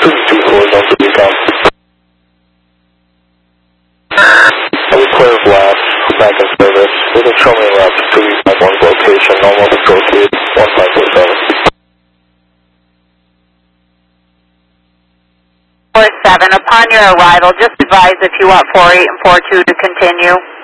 4 zone to become. We clear of last, back in service. We can show me left 251 location, normal control speed 1547. 47, upon your arrival, just advise if you want 48 and 42 to continue.